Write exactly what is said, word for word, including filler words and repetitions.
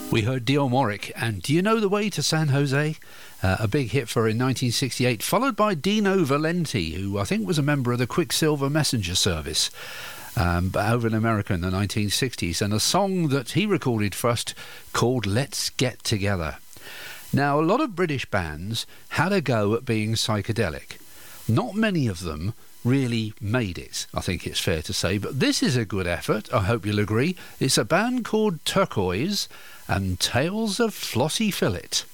We heard Dionne Warwick and Do You Know the Way to San Jose? Uh, a big hit for her in nineteen sixty-eight, followed by Dino Valenti, who I think was a member of the Quicksilver Messenger Service um, but over in America in the nineteen sixties, and a song that he recorded first called Let's Get Together. Now, a lot of British bands had a go at being psychedelic. Not many of them really made it, I think it's fair to say, but this is a good effort, I hope you'll agree. It's a band called Turquoise and Tales of Flossie Fillet.